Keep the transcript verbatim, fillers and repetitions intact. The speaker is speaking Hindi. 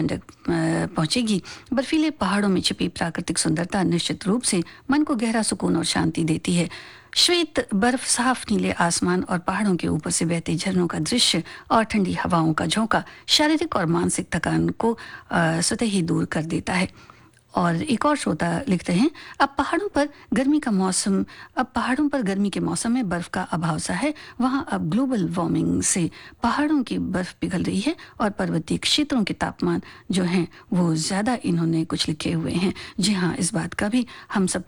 ठंडक अ, पहुंचेगी। बर्फीले पहाड़ों में छिपी प्राकृतिक सुंदरता निश्चित रूप से मन को गहरा सुकून और शांति देती है। श्वेत बर्फ, साफ नीले आसमान और पहाड़ों के ऊपर से बहते झरनों का दृश्य और ठंडी हवाओं का झोंका शारीरिक और मानसिक थकान को अ, स्वतः ही दूर कर देता है। और एक और श्रोता लिखते हैं, अब पहाड़ों पर गर्मी का मौसम अब पहाड़ों पर गर्मी के मौसम में बर्फ का अभाव सा है। वहाँ अब ग्लोबल वार्मिंग से पहाड़ों की बर्फ पिघल रही है और पर्वतीय क्षेत्रों के तापमान जो हैं वो ज़्यादा इन्होंने कुछ लिखे हुए हैं। जी हाँ, इस बात का भी हम सब